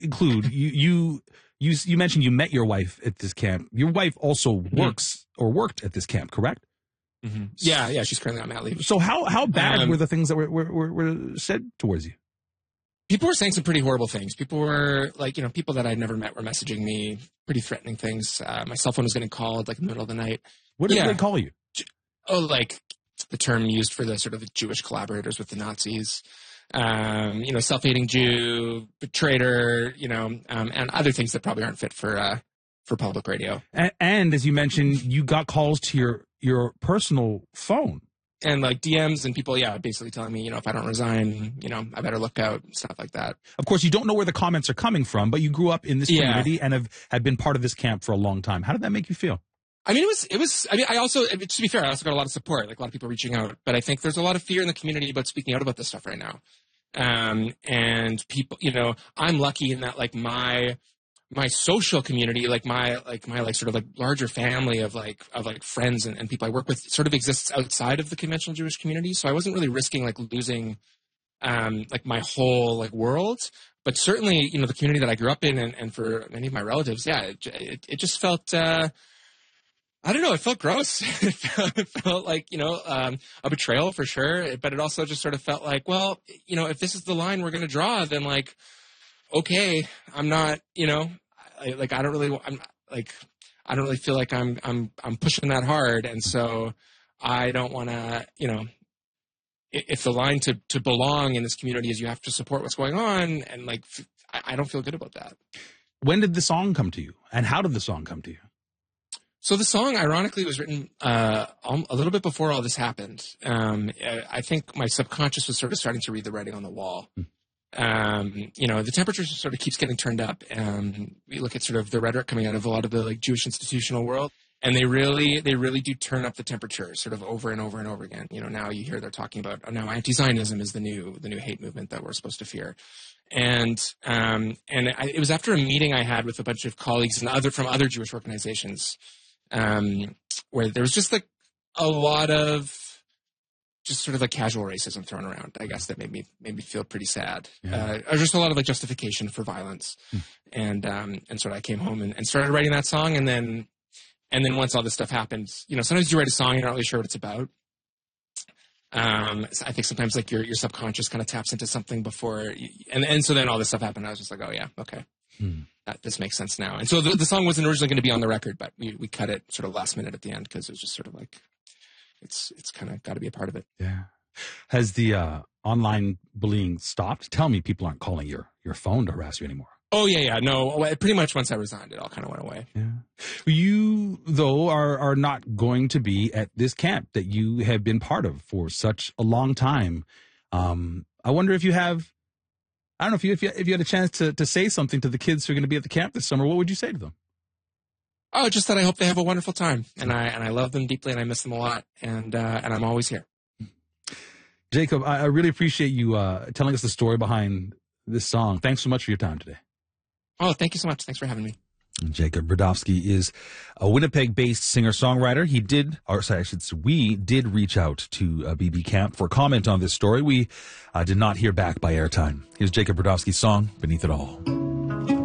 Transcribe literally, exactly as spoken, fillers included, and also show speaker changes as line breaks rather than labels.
include you you you you mentioned you met your wife at this camp. Your wife also works mm-hmm. or worked at this camp, correct?
Mm-hmm. Yeah, yeah, she's currently on mat leave.
So how how bad
um,
were the things that were, were were said towards you?
People were saying some pretty horrible things. People were like, you know, people that I'd never met were messaging me pretty threatening things. Uh, my cell phone was getting called like in the middle of the night.
What did
yeah.
they call you?
Oh, like the term used for the sort of the Jewish collaborators with the Nazis. Um, you know, self-hating Jew, traitor, you know, um, and other things that probably aren't fit for uh, for public radio.
And, and as you mentioned, you got calls to your your personal phone.
And like D Ms and people, yeah, basically telling me, you know, if I don't resign, you know, I better look out, stuff like that.
Of course, you don't know where the comments are coming from, but you grew up in this
yeah.
community and have, have been part of this camp for a long time. How did that make you feel?
I mean, it was, it was, I mean, I also, to be fair, I also got a lot of support, like a lot of people reaching out, but I think there's a lot of fear in the community about speaking out about this stuff right now. Um, and people, you know, I'm lucky in that like my, my social community, like my, like my, like sort of like larger family of like, of like friends and, and people I work with sort of exists outside of the conventional Jewish community. So I wasn't really risking like losing, um, like my whole like world, but certainly, you know, the community that I grew up in and, and for many of my relatives, yeah, it, it, it just felt, uh, I don't know. It felt gross. It felt, it felt like, you know, um, a betrayal for sure. But it also just sort of felt like, well, you know, if this is the line we're going to draw, then like, okay, I'm not, you know, I, like I don't really, I'm like, I don't really feel like I'm, I'm, I'm pushing that hard, and so I don't want to, you know, if the line to to belong in this community is you have to support what's going on, and like, I, I don't feel good about that.
When did the song come to you, and how did the song come to you?
So the song, ironically, was written uh, a little bit before all this happened. Um, I think my subconscious was sort of starting to read the writing on the wall. Hmm. Um, you know, the temperature sort of keeps getting turned up. Um, we look at sort of the rhetoric coming out of a lot of the like Jewish institutional world, and they really, they really do turn up the temperature sort of over and over and over again. You know, now you hear they're talking about, oh, now anti-Zionism is the new, the new hate movement that we're supposed to fear. And, um, and I, it was after a meeting I had with a bunch of colleagues and other, from other Jewish organizations, um, where there was just like a lot of, just sort of like casual racism thrown around, I guess, that made me made me feel pretty sad. Yeah. Uh, or just a lot of like justification for violence. Hmm. And um, and sort of I came home and, and started writing that song, and then and then once all this stuff happens, you know, sometimes you write a song and you're not really sure what it's about. Um, so I think sometimes like your your subconscious kind of taps into something before, you, and and so then all this stuff happened. I was just like, oh yeah, okay, hmm. that, this makes sense now. And so the, the song wasn't originally going to be on the record, but we we cut it sort of last minute at the end because it was just sort of like. It's it's kind of got to be a part of it.
Yeah. Has the uh, online bullying stopped? Tell me people aren't calling your, your phone to harass you anymore.
Oh, yeah, yeah. No, pretty much once I resigned, it all kind of went away.
Yeah. You, though, are, are not going to be at this camp that you have been part of for such a long time. Um, I wonder if you have, I don't know, if you, if you, if you had a chance to, to say something to the kids who are going to be at the camp this summer, what would you say to them?
Oh, just that I hope they have a wonderful time, and I and I love them deeply, and I miss them a lot, and uh, and I'm always here.
Jacob, I, I really appreciate you uh, telling us the story behind this song. Thanks so much for your time today.
Oh, thank you so much. Thanks for having me.
Jacob Brodowski is a Winnipeg-based singer-songwriter. He did, or sorry, I should say, we did reach out to uh, B B Camp for comment on this story. We uh, did not hear back by airtime. Here's Jacob Brodowski's song, Beneath It All.